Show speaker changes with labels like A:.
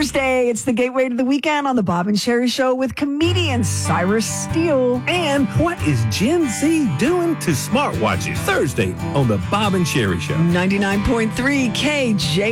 A: Thursday. It's the gateway to the weekend on the Bob and Sherry Show with comedian Cyrus Steele.
B: And what is Gen Z doing to smartwatches? Thursday on the Bob and Sherry Show.
A: 99.3 KJ.